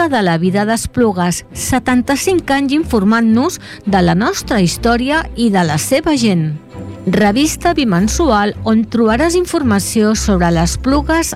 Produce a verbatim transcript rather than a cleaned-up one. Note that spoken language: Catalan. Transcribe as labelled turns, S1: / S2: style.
S1: crònica de la vida d'Esplugues, setanta-cinc anys informant-nos de la nostra història i de la seva gent. Revista bimensual on trobaràs informació sobre les Esplugues